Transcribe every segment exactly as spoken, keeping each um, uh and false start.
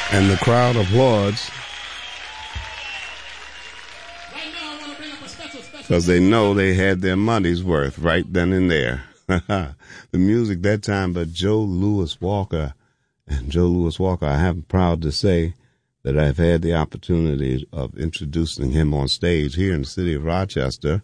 And the crowd applauds because they know they had their money's worth right then and there. The music that time by Joe Louis Walker. And Joe Louis Walker, I am proud to say that I've had the opportunity of introducing him on stage here in the city of Rochester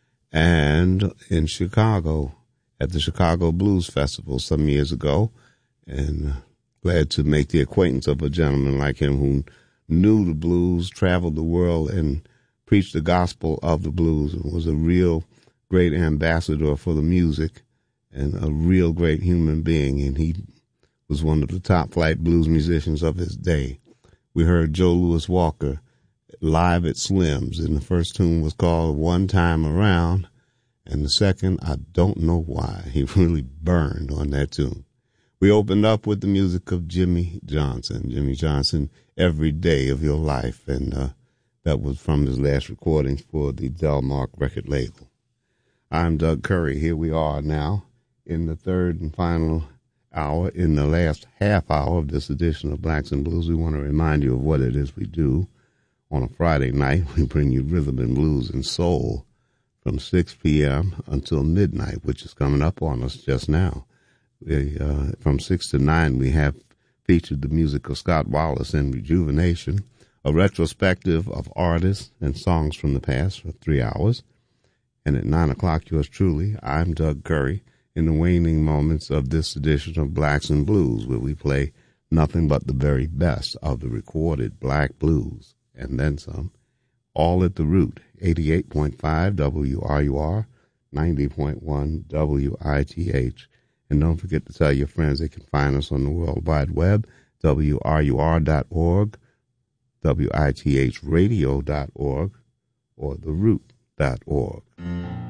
and in Chicago at the Chicago Blues Festival some years ago. And glad to make the acquaintance of a gentleman like him who knew the blues, traveled the world, and preached the gospel of the blues, and was a real great ambassador for the music and a real great human being. And he was one of the top flight blues musicians of his day. We heard Joe Louis Walker live at Slim's, and the first tune was called One Time Around, and the second, I Don't Know Why. He really burned on that tune. We opened up with the music of Jimmy Johnson. Jimmy Johnson, Every Day of Your Life, and uh, that was from his last recordings for the Delmark record label. I'm Doug Curry. Here we are now in the third and final hour. In the last half hour of this edition of Blacks and Blues, we want to remind you of what it is we do. On a Friday night, we bring you rhythm and blues and soul from six p.m. until midnight, which is coming up on us just now. We, uh, from six to nine, we have featured the music of Scott Wallace and Rejuvenation, a retrospective of artists and songs from the past for three hours. And at nine o'clock, yours truly, I'm Doug Curry, in the waning moments of this edition of Blacks and Blues, where we play nothing but the very best of the recorded black blues, and then some, all at the root, eighty-eight point five W R U R, ninety point one W I T H. And don't forget to tell your friends they can find us on the World Wide Web, W R U R dot org, W I T H radio dot org, or the root dot org.